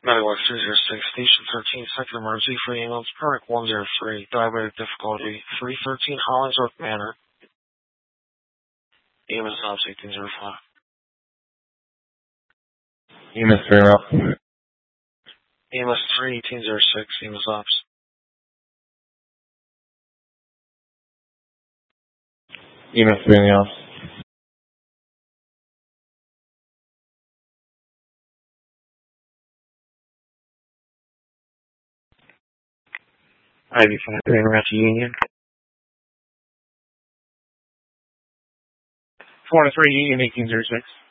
Medical Exeter 06, Station 13, Second Emergency for Ambulance, Permit 103, Diabetic Difficulty, 313 Hollingsworth Manor. EMS Ops 1805. EMS 3 Ops. EMS 3 1806, EMS Ops. EMS 3 in the Ops. IV5 Grand Rapids Union. 4-3 Union 1806.